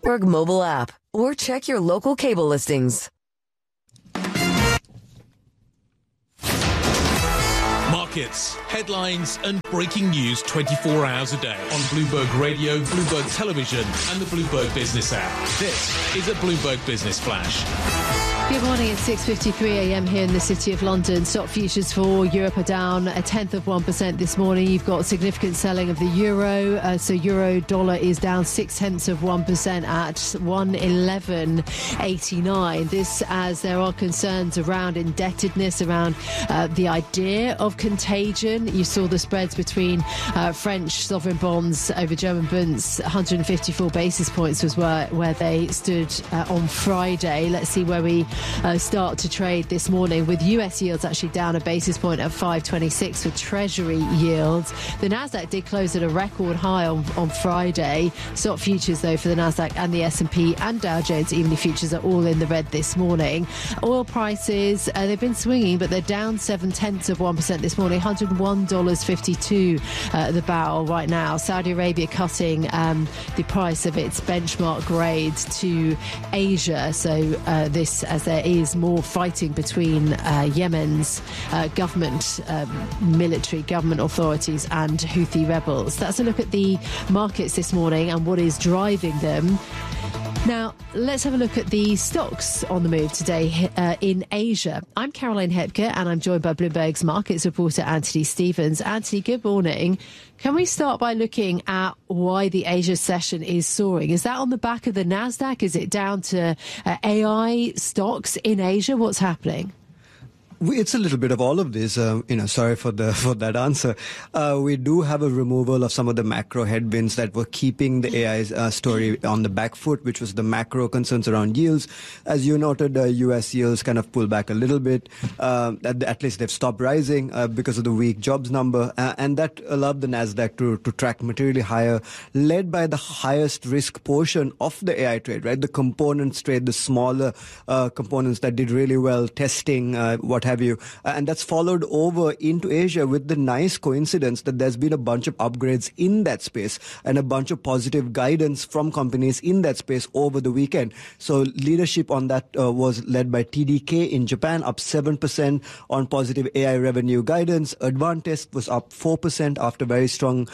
Bloomberg mobile app or check your local cable listings. Markets, headlines and breaking news 24 hours a day on Bloomberg Radio, Bloomberg Television and the Bloomberg Business app. This is a Bloomberg Business Flash. Good morning. It's 6:53 a.m. here in the City of London. Stock futures for Europe are down 0.1% this morning. You've got significant selling of the euro. So euro dollar is down 0.6% at 1.1189. This as there are concerns around indebtedness, around the idea of contagion. You saw the spreads between French sovereign bonds over German bunds. 154 basis points was where they stood on Friday. Let's see where we start to trade this morning, with US yields actually down a basis point at 5.26 for Treasury yields. The Nasdaq did close at a record high on Friday. Stock futures, though, for the Nasdaq and the S&P and Dow Jones E-mini futures are all in the red this morning. Oil prices, they've been swinging, but they're down 0.7% this morning, $101.52 the barrel right now. Saudi Arabia cutting the price of its benchmark grade to Asia. So this as there is more fighting between Yemen's government, military government authorities and Houthi rebels. That's a look at the markets this morning and what is driving them. Now, let's have a look at the stocks on the move today in Asia. I'm Caroline Hepker and I'm joined by Bloomberg's markets reporter Anthony Stevens. Anthony, good morning. Can we start by looking at why the Asia session is soaring? Is that on the back of the Nasdaq? Is it down to AI stocks in Asia? What's happening? It's a little bit of all of this. Sorry for that answer. We do have a removal of some of the macro headwinds that were keeping the AI story on the back foot, which was the macro concerns around yields. As you noted, U.S. yields kind of pulled back a little bit. At least they've stopped rising because of the weak jobs number, and that allowed the Nasdaq to track materially higher, led by the highest risk portion of the AI trade, right? The components trade, the smaller components that did really well, testing, what have you. And that's followed over into Asia with the nice coincidence that there's been a bunch of upgrades in that space and a bunch of positive guidance from companies in that space over the weekend. So leadership on that was led by TDK in Japan, up 7% on positive AI revenue guidance. Advantest was up 4% after very strong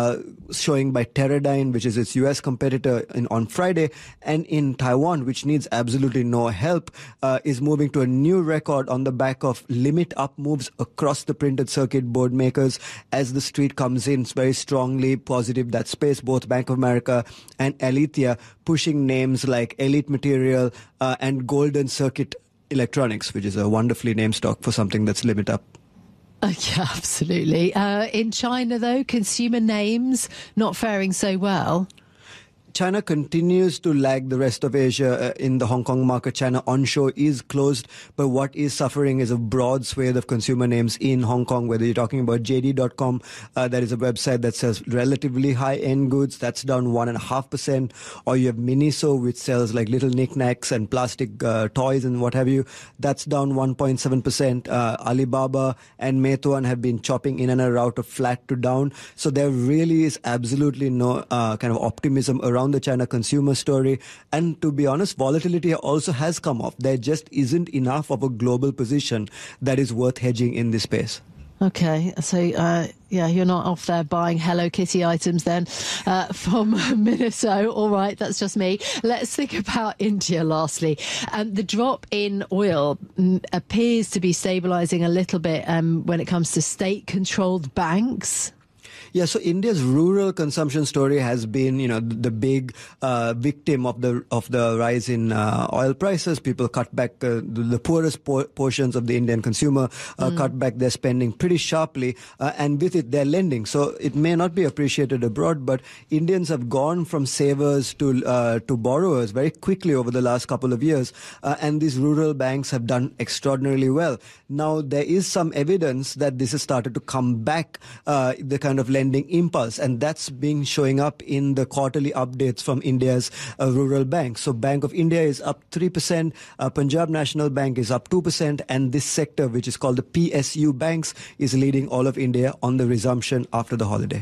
showing by Teradyne, which is its US competitor on Friday. And in Taiwan, which needs absolutely no help, is moving to a new record on the back of limit up moves across the printed circuit board makers as the street comes in very strongly positive that space. Both Bank of America and Alithya pushing names like Elite Material and Golden Circuit Electronics, which is a wonderfully named stock for something that's limit up. Yeah, absolutely. In China, though, consumer names not faring so well. China continues to lag the rest of Asia in the Hong Kong market. China onshore is closed, but what is suffering is a broad swathe of consumer names in Hong Kong, whether you're talking about JD.com, that is a website that sells relatively high-end goods, that's down 1.5%, or you have Miniso, which sells like little knickknacks and plastic toys and what have you, that's down 1.7%. Alibaba and Meituan have been chopping in and out of flat to down, so there really is absolutely no kind of optimism around the China consumer story. And to be honest, volatility also has come off. There just isn't enough of a global position that is worth hedging in this space. Okay, so you're not off there buying Hello Kitty items then from Miniso. All right, that's just me. Let's think about India lastly. The drop in oil appears to be stabilising a little bit when it comes to state-controlled banks. Yeah, so India's rural consumption story has been, the big victim of the rise in oil prices. People cut back the poorest portions of the Indian consumer, cut back their spending pretty sharply, and with it, they're lending. So it may not be appreciated abroad, but Indians have gone from savers to borrowers very quickly over the last couple of years, and these rural banks have done extraordinarily well. Now, there is some evidence that this has started to come back, the kind of lending impulse, and that's showing up in the quarterly updates from India's rural banks. So Bank of India is up 3%, Punjab National Bank is up 2%, and this sector, which is called the PSU banks, is leading all of India on the resumption after the holiday.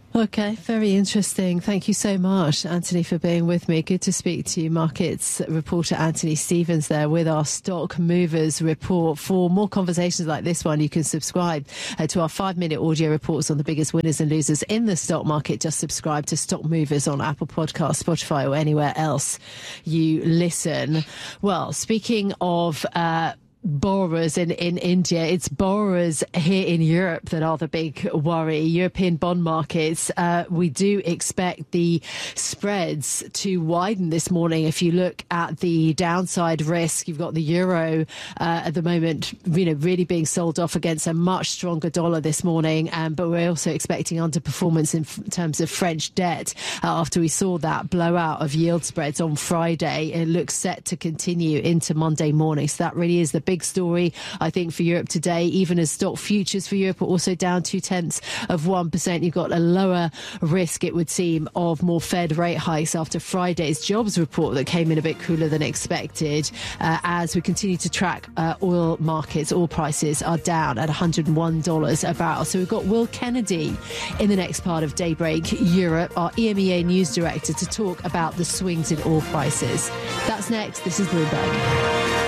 Okay, very interesting. Thank you so much, Anthony, for being with me. Good to speak to you. Markets reporter Anthony Stevens there with our Stock Movers report. For more conversations like this one, you can subscribe to our 5-minute audio reports on the biggest winners and losers in the stock market. Just subscribe to Stock Movers on Apple Podcasts, Spotify or anywhere else you listen. Well, speaking of borrowers in India, it's borrowers here in Europe that are the big worry. European bond markets, we do expect the spreads to widen this morning. If you look at the downside risk, you've got the euro at the moment, really being sold off against a much stronger dollar this morning. But we're also expecting underperformance in terms of French debt after we saw that blowout of yield spreads on Friday. It looks set to continue into Monday morning. So that really is the big story, I think, for Europe today, even as stock futures for Europe are also down 0.2%. You've got a lower risk, it would seem, of more Fed rate hikes after Friday's jobs report that came in a bit cooler than expected. As we continue to track oil markets, oil prices are down at $101 a barrel. So we've got Will Kennedy in the next part of Daybreak Europe, our EMEA news director, to talk about the swings in oil prices. That's next. This is Bloomberg.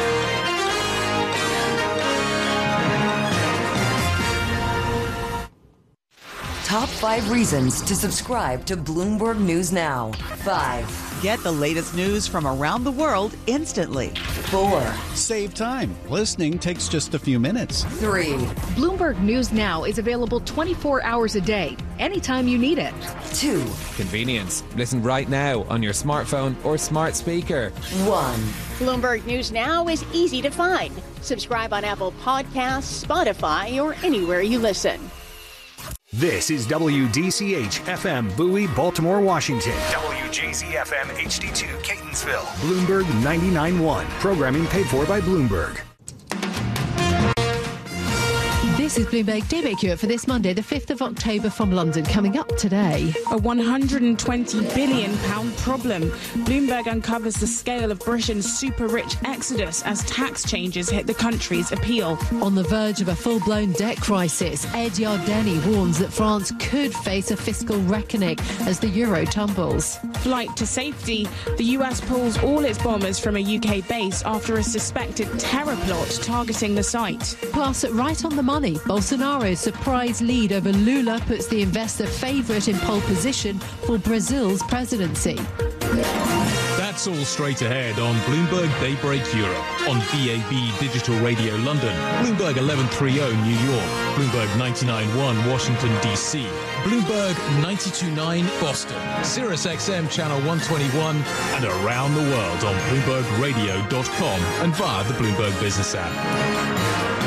Top 5 reasons to subscribe to Bloomberg News Now. 5. Get the latest news from around the world instantly. 4. Save time. Listening takes just a few minutes. 3. Bloomberg News Now is available 24 hours a day, anytime you need it. 2. Convenience. Listen right now on your smartphone or smart speaker. 1. Bloomberg News Now is easy to find. Subscribe on Apple Podcasts, Spotify, or anywhere you listen. This is WDCH FM Bowie, Baltimore, Washington. WJZ FM HD2 Catonsville. Bloomberg 99.1. Programming paid for by Bloomberg. This is Bloomberg Daybreak Europe for this Monday, the 5th of October from London. Coming up today, a £120 billion problem. Bloomberg uncovers the scale of Britain's super-rich exodus as tax changes hit the country's appeal. On the verge of a full-blown debt crisis, Ed Yardeni warns that France could face a fiscal reckoning as the euro tumbles. Flight to safety. The US pulls all its bombers from a UK base after a suspected terror plot targeting the site. Plus, right on the money, Bolsonaro's surprise lead over Lula puts the investor favourite in pole position for Brazil's presidency. That's all straight ahead on Bloomberg Daybreak Europe, on DAB Digital Radio London, Bloomberg 1130 New York, Bloomberg 99.1 Washington, D.C., Bloomberg 92.9 Boston, Sirius XM Channel 121, and around the world on BloombergRadio.com and via the Bloomberg Business app.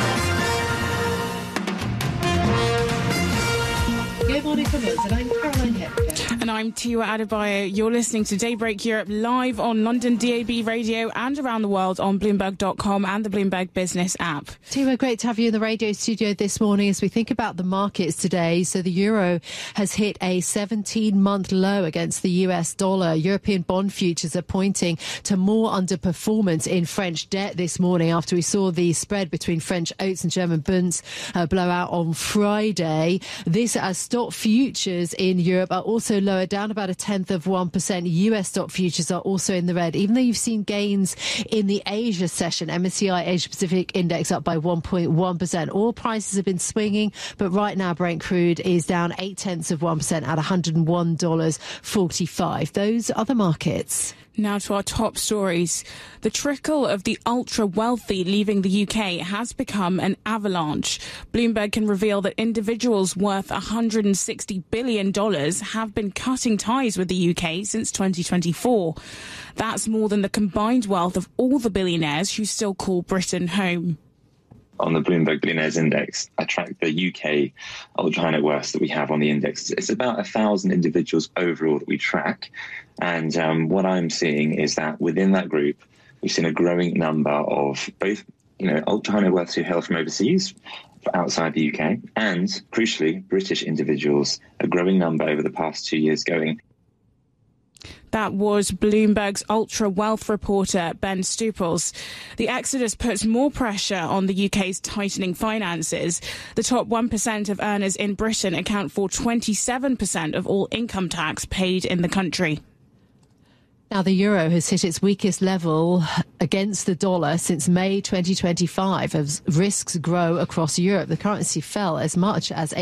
Good morning from London. I'm Caroline Hepburn. And I'm Tiwa Adebayo. You're listening to Daybreak Europe live on London DAB radio and around the world on Bloomberg.com and the Bloomberg Business app. Tiwa, great to have you in the radio studio this morning as we think about the markets today. So the euro has hit a 17-month low against the US dollar. European bond futures are pointing to more underperformance in French debt this morning after we saw the spread between French oats and German bunds blow out on Friday. This as stock futures in Europe are also lower, down about 0.1%. US stock futures are also in the red, even though you've seen gains in the Asia session. MSCI Asia Pacific Index up by 1.1%. Oil prices have been swinging, but right now Brent crude is down 0.8% at $101.45. Those are the markets. Now to our top stories. The trickle of the ultra-wealthy leaving the UK has become an avalanche. Bloomberg can reveal that individuals worth $160 billion have been cutting ties with the UK since 2024. That's more than the combined wealth of all the billionaires who still call Britain home. On the Bloomberg Billionaires Index, I track the UK ultra high net worth that we have on the index. It's about 1,000 individuals overall that we track. And what I'm seeing is that within that group, we've seen a growing number of both, ultra high net worths who hail from overseas, outside the UK, and crucially, British individuals, a growing number over the past 2 years going. That was Bloomberg's ultra-wealth reporter, Ben Stuples. The exodus puts more pressure on the UK's tightening finances. The top 1% of earners in Britain account for 27% of all income tax paid in the country. Now, the euro has hit its weakest level against the dollar since May 2025 as risks grow across Europe. The currency fell as much as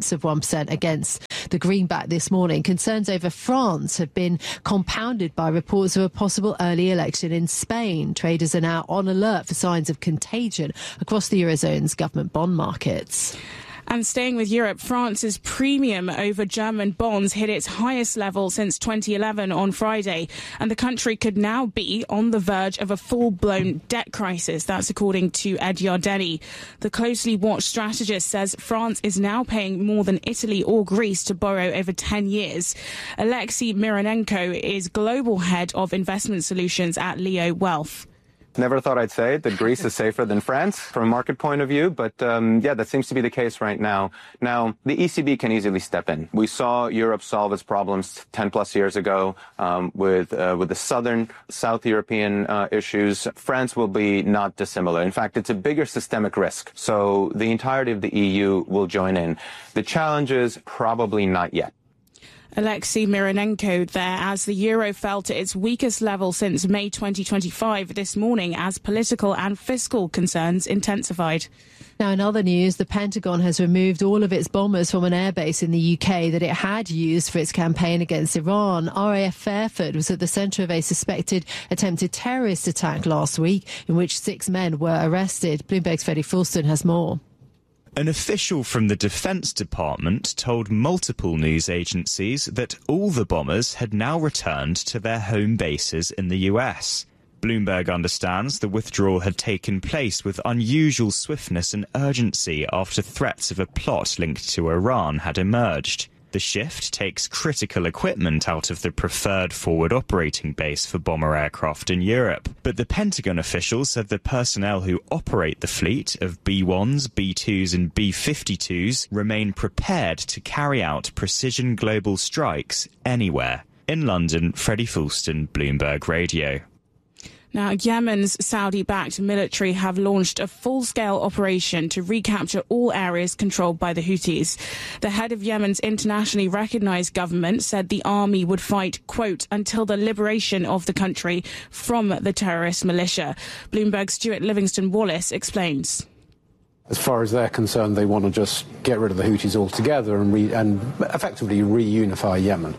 0.8% against the greenback this morning. Concerns over France have been compounded by reports of a possible early election in Spain. Traders are now on alert for signs of contagion across the Eurozone's government bond markets. And staying with Europe, France's premium over German bonds hit its highest level since 2011 on Friday, and the country could now be on the verge of a full-blown debt crisis. That's according to Ed Yardeni. The closely watched strategist says France is now paying more than Italy or Greece to borrow over 10 years. Alexei Mironenko is global head of investment solutions at Leo Wealth. Never thought I'd say that Greece is safer than France from a market point of view, but yeah, that seems to be the case right now. Now, the ECB can easily step in. We saw Europe solve its problems 10 plus years ago with the South European issues. France will be not dissimilar. In fact, it's a bigger systemic risk. So the entirety of the EU will join in. The challenge is probably not yet. Alexei Mironenko there as the euro fell to its weakest level since May 2025 this morning as political and fiscal concerns intensified. Now, in other news, the Pentagon has removed all of its bombers from an airbase in the UK that it had used for its campaign against Iran. RAF Fairford was at the centre of a suspected attempted terrorist attack last week in which 6 men were arrested. Bloomberg's Freddie Fulston has more. An official from the Defense Department told multiple news agencies that all the bombers had now returned to their home bases in the US. Bloomberg understands the withdrawal had taken place with unusual swiftness and urgency after threats of a plot linked to Iran had emerged. The shift takes critical equipment out of the preferred forward operating base for bomber aircraft in Europe. But the Pentagon official said the personnel who operate the fleet of B-1s, B-2s and B-52s remain prepared to carry out precision global strikes anywhere. In London, Freddie Fulston, Bloomberg Radio. Now, Yemen's Saudi-backed military have launched a full-scale operation to recapture all areas controlled by the Houthis. The head of Yemen's internationally recognised government said the army would fight, quote, until the liberation of the country from the terrorist militia. Bloomberg's Stuart Livingston-Wallace explains. As far as they're concerned, they want to just get rid of the Houthis altogether and effectively reunify Yemen.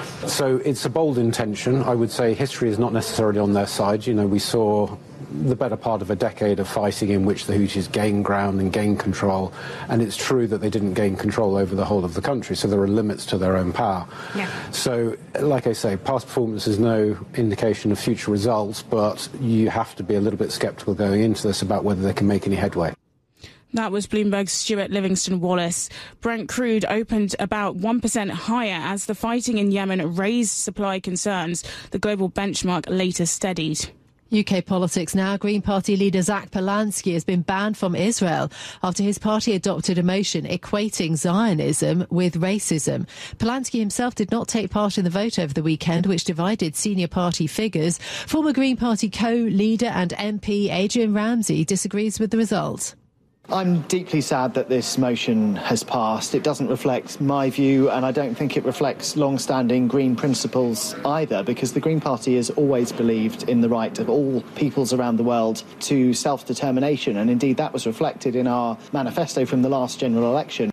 So it's a bold intention. I would say history is not necessarily on their side. You know, we saw the better part of a decade of fighting in which the Houthis gained ground and gained control. And it's true that they didn't gain control over the whole of the country, so there are limits to their own power. Yeah. So, like I say, past performance is no indication of future results, but you have to be a little bit sceptical going into this about whether they can make any headway. That was Bloomberg's Stuart Livingston-Wallace. Brent crude opened about 1% higher as the fighting in Yemen raised supply concerns. The global benchmark later steadied. UK politics now. Green Party leader Zach Polanski has been banned from Israel after his party adopted a motion equating Zionism with racism. Polanski himself did not take part in the vote over the weekend, which divided senior party figures. Former Green Party co-leader and MP Adrian Ramsey disagrees with the result. I'm deeply sad that this motion has passed. It doesn't reflect my view, and I don't think it reflects long-standing Green principles either, because the Green Party has always believed in the right of all peoples around the world to self-determination, and indeed that was reflected in our manifesto from the last general election.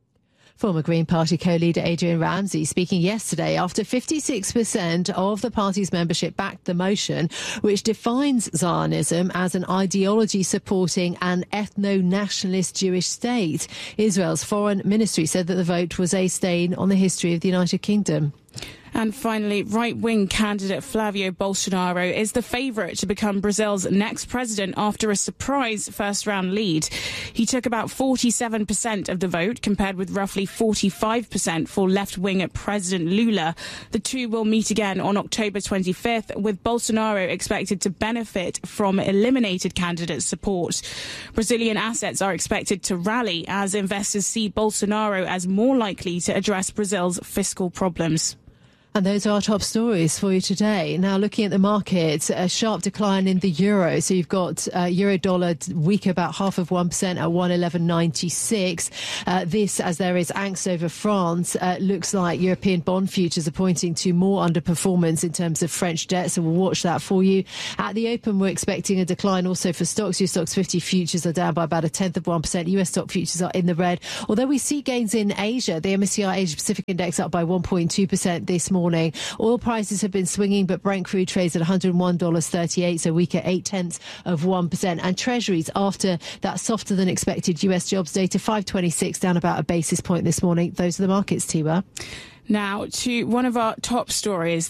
Former Green Party co-leader Adrian Ramsey speaking yesterday after 56% of the party's membership backed the motion, which defines Zionism as an ideology supporting an ethno-nationalist Jewish state. Israel's foreign ministry said that the vote was a stain on the history of the United Kingdom. And finally, right-wing candidate Flavio Bolsonaro is the favourite to become Brazil's next president after a surprise first-round lead. He took about 47% of the vote, compared with roughly 45% for left-wing President Lula. The two will meet again on October 25th, with Bolsonaro expected to benefit from eliminated candidate support. Brazilian assets are expected to rally as investors see Bolsonaro as more likely to address Brazil's fiscal problems. And those are our top stories for you today. Now, looking at the markets, a sharp decline in the euro. So you've got euro dollar weaker about 0.5% at 111.96. This, as there is angst over France, looks like European bond futures are pointing to more underperformance in terms of French debt. So we'll watch that for you. At the open, we're expecting a decline also for stocks. Your stocks 50 futures are down by about 0.1%. US stock futures are in the red. Although we see gains in Asia, the MSCI Asia Pacific Index up by 1.2% this morning. Oil prices have been swinging, but Brent crude trades at $101.38, so weaker 0.8%. And treasuries, after that softer than expected US jobs data, 526 down about a basis point this morning. Those are the markets, Tiwa. Now to one of our top stories.